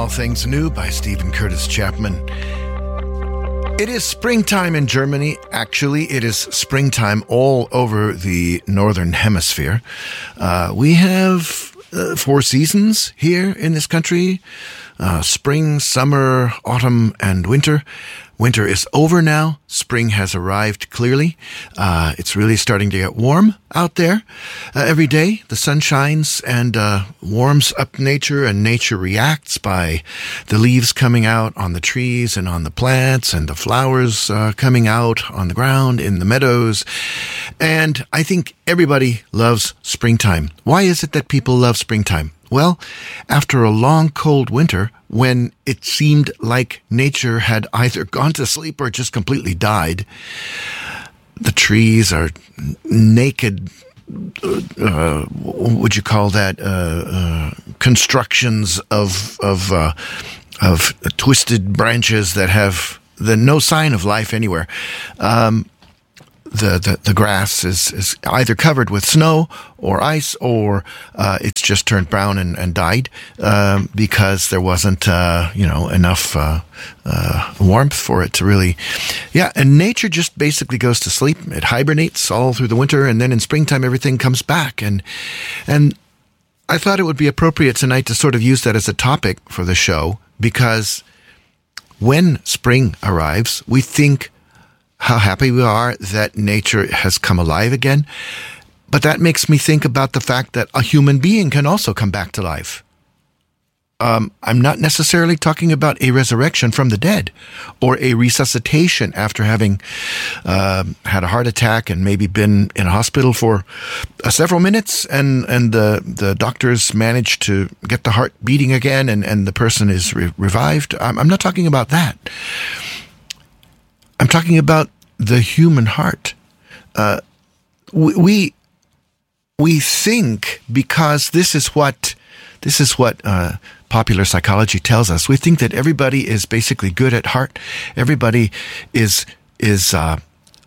All Things New by Stephen Curtis Chapman. It is springtime in Germany. Actually, it is springtime all over the northern hemisphere. We have 4 seasons here in this country. Spring, summer, autumn, and winter. Winter is over now. Spring has arrived clearly. It's really starting to get warm out there. Every day the sun shines and warms up nature, and nature reacts by the leaves coming out on the trees and on the plants, and the flowers coming out on the ground in the meadows. And I think everybody loves springtime. Why is it that people love springtime? Well, after a long, cold winter, when it seemed like nature had either gone to sleep or just completely died, the trees are naked, what would you call that, constructions of twisted branches that have no sign of life anywhere. The grass is either covered with snow or ice, or it's just turned brown and died because there wasn't enough warmth for it to really. Yeah, and nature just basically goes to sleep. It hibernates all through the winter, and then in springtime everything comes back. And I thought it would be appropriate tonight to sort of use that as a topic for the show, because when spring arrives, we think how happy we are that nature has come alive again. But that makes me think about the fact that a human being can also come back to life. I'm not necessarily talking about a resurrection from the dead or a resuscitation after having had a heart attack and maybe been in a hospital for several minutes, and the doctors managed to get the heart beating again, and the person is revived. I'm not talking about that. I'm talking about the human heart. We think, because this is what popular psychology tells us. We think that everybody is basically good at heart. Everybody is that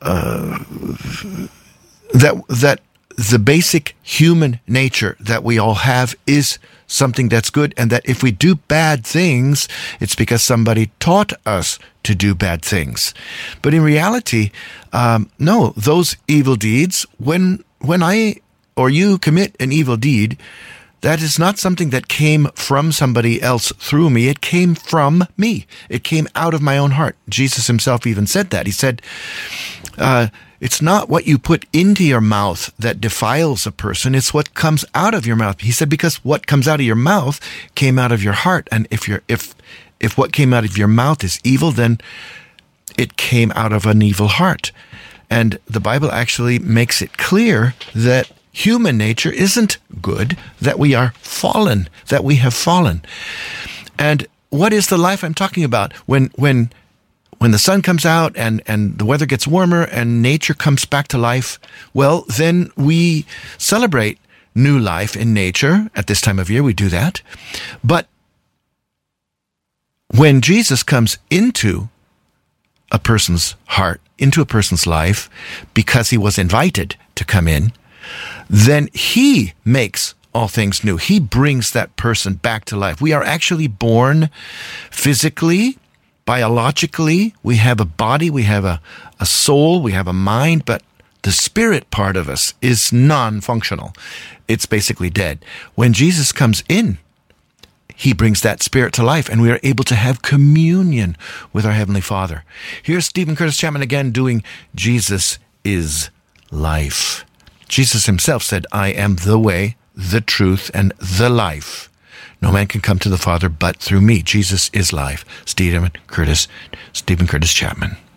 the basic human nature that we all have is something that's good, and that if we do bad things, it's because somebody taught us to do bad things. But in reality, no, those evil deeds, when I or you commit an evil deed, that is not something that came from somebody else through me. It came from me. It came out of my own heart. Jesus himself even said that. He said, it's not what you put into your mouth that defiles a person. It's what comes out of your mouth. He said, because what comes out of your mouth came out of your heart. And if what came out of your mouth is evil, then it came out of an evil heart. And the Bible actually makes it clear that human nature isn't good, that we are fallen, that we have fallen. And what is the life I'm talking about? When the sun comes out and the weather gets warmer and nature comes back to life, well, then we celebrate new life in nature. At this time of year, we do that. But when Jesus comes into a person's heart, into a person's life, because he was invited to come in, then he makes all things new. He brings that person back to life. We are actually born physically, biologically. We have a body, we have a soul, we have a mind, but the spirit part of us is non-functional. It's basically dead. When Jesus comes in, he brings that spirit to life, and we are able to have communion with our Heavenly Father. Here's Stephen Curtis Chapman again doing Jesus is Life. Jesus himself said, I am the way, the truth, and the life. No man can come to the Father but through me. Jesus is life. Stephen Curtis Chapman.